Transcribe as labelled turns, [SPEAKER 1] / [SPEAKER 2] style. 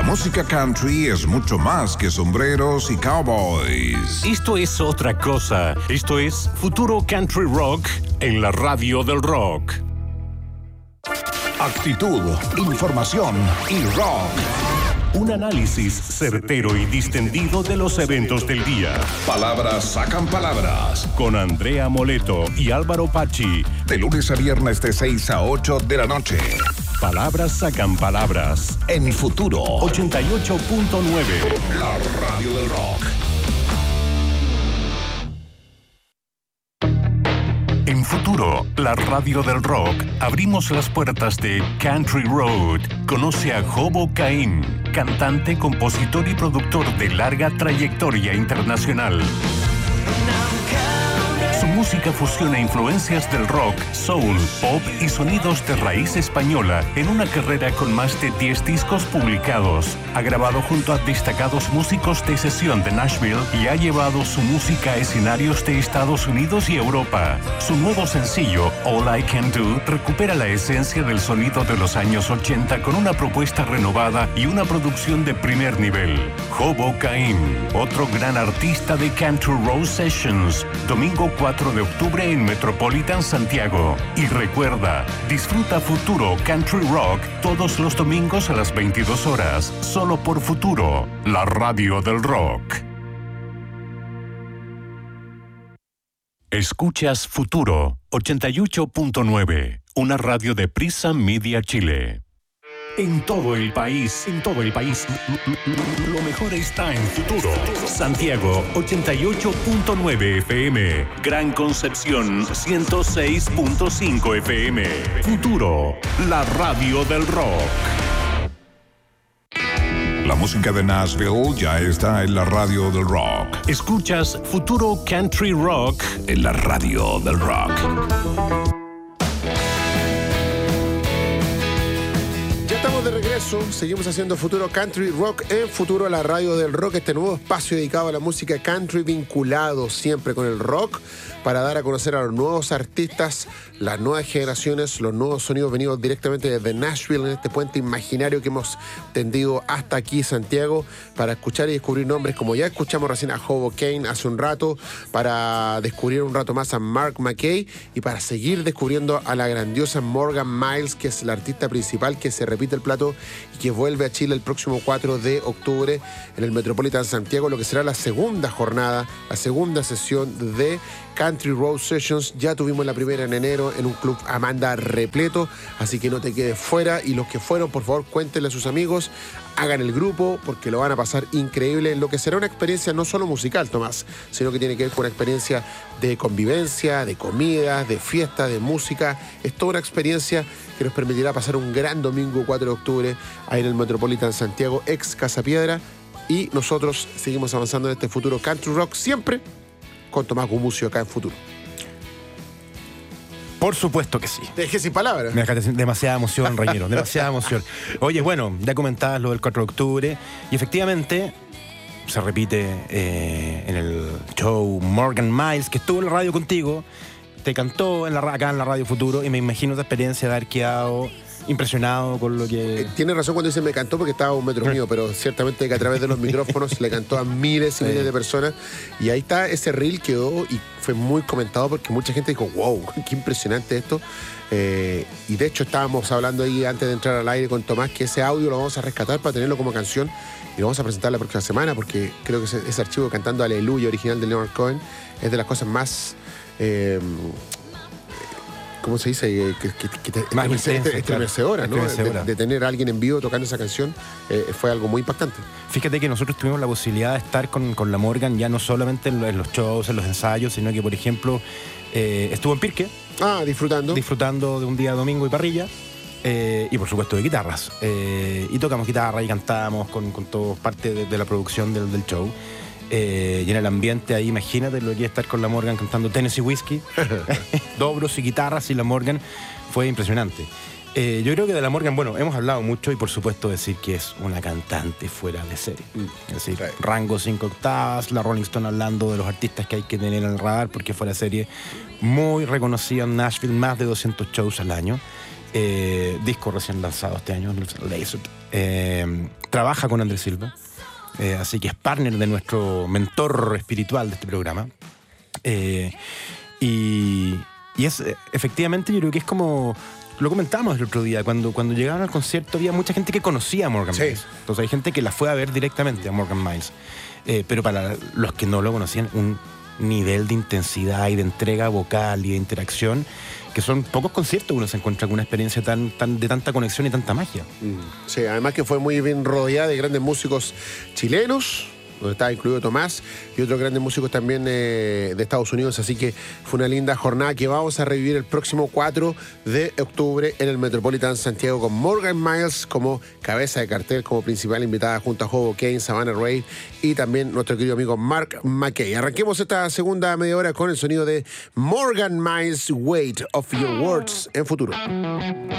[SPEAKER 1] música country es mucho más que sombreros y cowboys.
[SPEAKER 2] Esto es otra cosa. Esto es Futuro Country Rock en la radio del rock.
[SPEAKER 1] Actitud, información y rock.
[SPEAKER 2] Un análisis certero y distendido de los eventos del día.
[SPEAKER 1] Palabras sacan palabras.
[SPEAKER 2] Con Andrea Moleto y Álvaro Pachi.
[SPEAKER 1] De lunes a viernes de 6 a 8 de la noche.
[SPEAKER 2] Palabras sacan palabras.
[SPEAKER 1] En Futuro
[SPEAKER 2] 88.9.
[SPEAKER 1] La radio del rock.
[SPEAKER 2] En Futuro, la radio del rock, abrimos las puertas de Country Road. Conoce a Hobo Caín, cantante, compositor y productor de larga trayectoria internacional. Su música fusiona influencias del rock, soul, pop y sonidos de raíz española en una carrera con más de 10 discos publicados. Ha grabado junto a destacados músicos de sesión de Nashville y ha llevado su música a escenarios de Estados Unidos y Europa. Su nuevo sencillo, All I Can Do, recupera la esencia del sonido de los años 80 con una propuesta renovada y una producción de primer nivel. Hobo Caín, otro gran artista de Country Road Sessions, domingo 4 de octubre en Metropolitan Santiago. Y recuerda, disfruta Futuro Country Rock todos los domingos a las 22 horas, solo por Futuro, la radio del rock. Escuchas Futuro 88.9, una radio de Prisa Media Chile. En todo el país, lo mejor está en Futuro. Santiago, 88.9 FM. Gran Concepción, 106.5 FM. Futuro, la radio del rock.
[SPEAKER 1] La música de Nashville ya está en la radio del rock.
[SPEAKER 2] Escuchas Futuro Country Rock
[SPEAKER 1] En la radio del rock.
[SPEAKER 3] Estamos de regreso, seguimos haciendo Futuro Country Rock en Futuro, la radio del rock, este nuevo espacio dedicado a la música country vinculado siempre con el rock para dar a conocer a los nuevos artistas, las nuevas generaciones, los nuevos sonidos venidos directamente desde Nashville en este puente imaginario que hemos tendido hasta aquí Santiago para escuchar y descubrir nombres como ya escuchamos recién a Hobo Caín hace un rato, para descubrir un rato más a Mark McKay y para seguir descubriendo a la grandiosa Morgan Miles, que es la artista principal que se repite el plato y que vuelve a Chile el próximo 4 de octubre en el Metropolitan Santiago, lo que será la segunda jornada, la segunda sesión de Country Road Sessions. Ya tuvimos la primera en enero en un club Amanda repleto, así que no te quedes fuera, y los que fueron, por favor, cuéntenle a sus amigos, hagan el grupo, porque lo van a pasar increíble en lo que será una experiencia no solo musical, Tomás, sino que tiene que ver con una experiencia de convivencia, de comida, de fiesta, de música. Es toda una experiencia que nos permitirá pasar un gran domingo 4 de octubre ahí en el Metropolitan Santiago, ex Casa Piedra, y nosotros seguimos avanzando en este Futuro Country Rock, siempre con Tomás Gumucio acá en Futuro.
[SPEAKER 4] Por supuesto que sí.
[SPEAKER 3] Te dejé sin palabras.
[SPEAKER 4] Me dejaste demasiada emoción, Reñero, demasiada emoción. Oye, bueno, ya comentabas lo del 4 de octubre y efectivamente se repite en el show Morgan Miles, que estuvo en la radio contigo, te cantó acá en la Radio Futuro, y me imagino esa experiencia de haber quedado impresionado con lo que...
[SPEAKER 3] Tiene razón cuando dice me cantó, porque estaba a un metro mío, pero ciertamente que a través de los micrófonos le cantó a miles y miles de personas, y ahí está, ese reel quedó y fue muy comentado porque mucha gente dijo, wow, qué impresionante esto. Y de hecho estábamos hablando ahí antes de entrar al aire con Tomás que ese audio lo vamos a rescatar para tenerlo como canción y lo vamos a presentar la próxima semana, porque creo que ese archivo cantando Aleluya original de Leonard Cohen es de las cosas más... ¿cómo se dice?
[SPEAKER 4] Más
[SPEAKER 3] estremecedora, ¿no? De tener a alguien en vivo tocando esa canción fue algo muy impactante.
[SPEAKER 4] Fíjate que nosotros tuvimos la posibilidad de estar con la Morgan ya no solamente en los shows, en los ensayos, sino que, por ejemplo, estuvo en Pirque. Disfrutando de un día domingo y parrilla. Y por supuesto de guitarras. Y tocamos guitarra y cantamos con todo parte de la producción del show. Y en el ambiente ahí, imagínate lo que es estar con la Morgan cantando Tennessee Whiskey, dobros y guitarras y la Morgan, fue impresionante. Yo creo que de la Morgan, bueno, hemos hablado mucho y por supuesto decir que es una cantante fuera de serie. Es decir, rango 5 octavas, la Rolling Stone hablando de los artistas que hay que tener en el radar porque fuera de serie, muy reconocida en Nashville, más de 200 shows al año. disco recién lanzado este año, Laser. Trabaja con Andrés Silva, así que es partner de nuestro mentor espiritual de este programa. Y es, efectivamente, yo creo que es como... Lo comentábamos el otro día, cuando llegaron al concierto había mucha gente que conocía a Morgan Miles. Entonces hay gente que la fue a ver directamente a Morgan Miles. Pero para los que no lo conocían, un nivel de intensidad y de entrega vocal y de interacción, que son pocos conciertos uno se encuentra con una experiencia de tanta conexión y tanta magia.
[SPEAKER 3] Sí, además que fue muy bien rodeada de grandes músicos chilenos, donde estaba incluido Tomás, y otros grandes músicos también de Estados Unidos, así que fue una linda jornada que vamos a revivir el próximo 4 de octubre en el Metropolitan Santiago con Morgan Miles como cabeza de cartel, como principal invitada junto a Hobo Kane, Savannah Rey y también nuestro querido amigo Mark McKay. Arranquemos esta segunda media hora con el sonido de Morgan Miles, Weight of Your Words en Futuro.